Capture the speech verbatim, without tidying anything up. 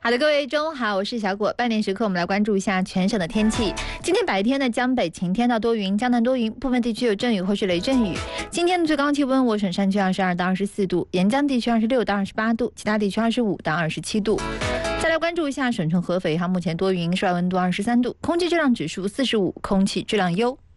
好的，各位中午好，我是小果。半点时刻，我们来关注一下全省的天气。今天白天呢，江北晴天到多云，江南多云，部分地区有阵雨或是雷阵雨。今天的最高气温，我省山区二十二到二十四度，沿江地区二十六到二十八度，其他地区二十五到二十七度。再来关注一下省城合肥哈，目前多云，室外温度二十三度，空气质量指数四十五，空气质量优。